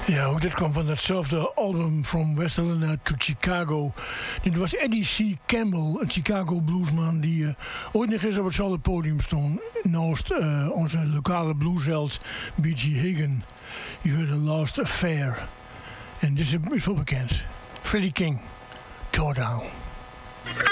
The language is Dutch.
Ja, ook dit kwam van datzelfde album From West Helena to Chicago. Dit was Eddie C. Campbell, een Chicago bluesman die ooit nog eens op hetzelfde podium stond. Naast onze lokale bluesheld B.G. Higgin. Je hoorde The Last Affair. En dit is wel bekend. Freddie King, Tore Down.